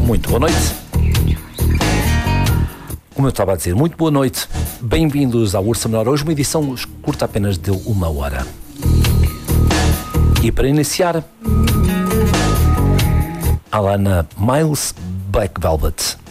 Muito boa noite. Como eu estava a dizer, muito boa noite. Bem-vindos ao Ursa Menor. Hoje uma edição curta apenas de 1 hora. E para iniciar, Alana Miles, Black Velvet.